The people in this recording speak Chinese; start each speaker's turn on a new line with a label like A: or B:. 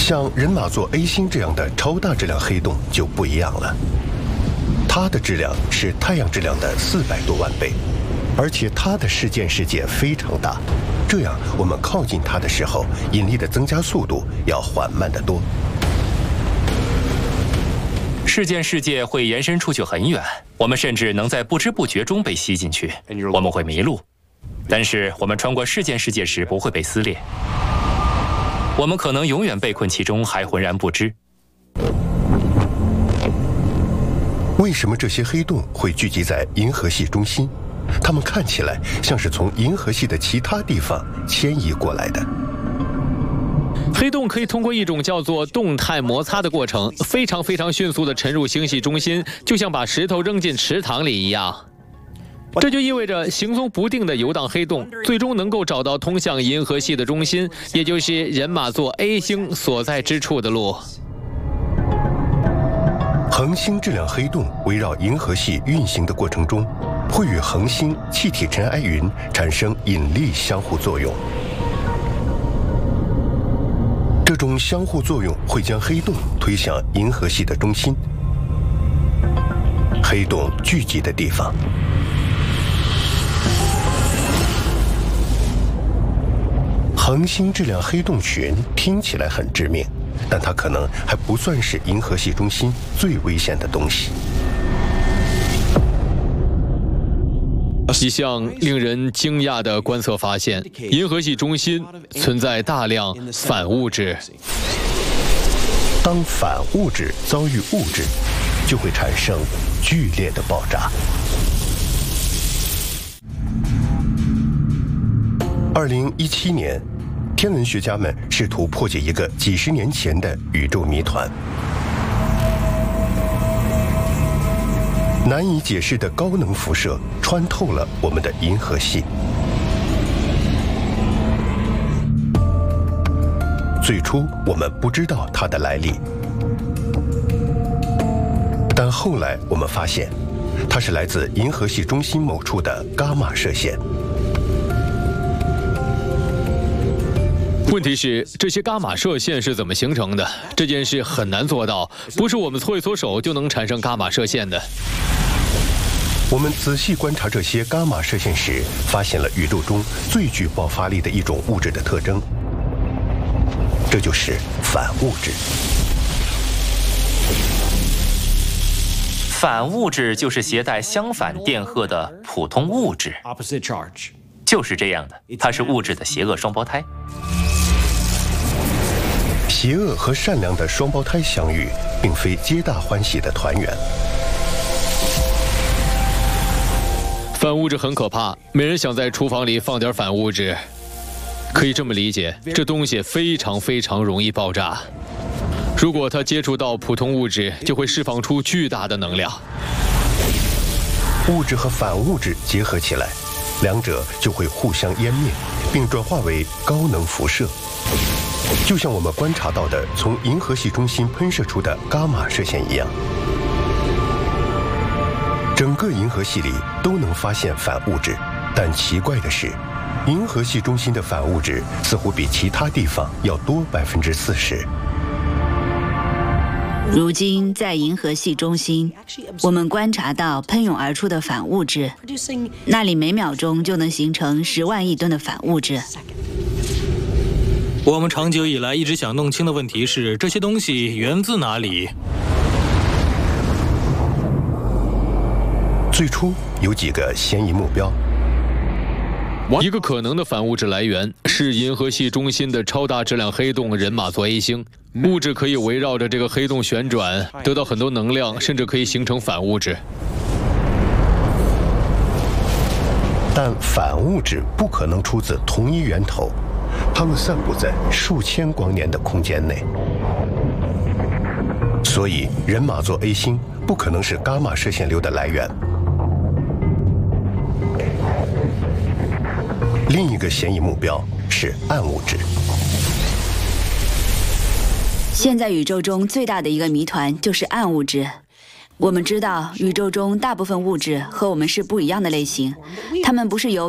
A: 像人马座 A 星这样的超大质量黑洞就不一样了，它的质量是太阳质量的400多万倍，而且它的事件世界非常大，这样我们靠近它的时候，引力的增加速度要缓慢得多。
B: 事件世界会延伸出去很远，我们甚至能在不知不觉中被吸进去，我们会迷路。但是我们穿过事件世界时不会被撕裂，我们可能永远被困其中，还浑然不知。
A: 为什么这些黑洞会聚集在银河系中心？它们看起来像是从银河系的其他地方迁移过来的。
C: 黑洞可以通过一种叫做动态摩擦的过程，非常迅速地沉入星系中心，就像把石头扔进池塘里一样。这就意味着行踪不定的游荡黑洞最终能够找到通向银河系的中心，也就是人马座 A 星所在之处的路。
A: 恒星质量黑洞围绕银河系运行的过程中，会与恒星气体尘埃云产生引力相互作用。这种相互作用会将黑洞推向银河系的中心。黑洞聚集的地方。恒星质量黑洞群听起来很致命，但它可能还不算是银河系中心最危险的东西。
C: 一项令人惊讶的观测发现，银河系中心存在大量反物质。
A: 当反物质遭遇物质，就会产生剧烈的爆炸。2017年，天文学家们试图破解一个几十年前的宇宙谜团。难以解释的高能辐射穿透了我们的银河系。最初我们不知道它的来历，但后来我们发现，它是来自银河系中心某处的伽马射线。
C: 问题是，这些伽马射线是怎么形成的？这件事很难做到，不是我们搓一搓手就能产生伽马射线的。
A: 我们仔细观察这些伽马射线时，发现了宇宙中最具爆发力的一种物质的特征，这就是反物质。
B: 反物质就是携带相反电荷的普通物质，就是这样的，它是物质的邪恶双胞胎。
A: 邪恶和善良的双胞胎相遇，并非皆大欢喜的团圆。
C: 反物质很可怕，没人想在厨房里放点反物质。可以这么理解，这东西非常容易爆炸。如果它接触到普通物质，就会释放出巨大的能量。
A: 物质和反物质结合起来，两者就会互相湮灭，并转化为高能辐射。就像我们观察到的从银河系中心喷射出的伽马射线一样。整个银河系里都能发现反物质，但奇怪的是，银河系中心的反物质似乎比其他地方要多40%。
D: 如今在银河系中心，我们观察到喷涌而出的反物质，那里每秒钟就能形成10万亿吨的反物质。
E: 我们长久以来一直想弄清的问题是，这些东西源自哪里？
A: 最初有几个嫌疑目标。
C: 一个可能的反物质来源是银河系中心的超大质量黑洞人马座 A 星，物质可以围绕着这个黑洞旋转，得到很多能量，甚至可以形成反物质。
A: 但反物质不可能出自同一源头，它们散布在数千光年的空间内，所以人马座 A 星不可能是伽马射线流的来源。另一个嫌疑目标是暗物质。
D: 现在宇宙中最大的一个谜团就是暗物质。我们知道宇宙中大部分物质和我们是不一样的类型，它们不是由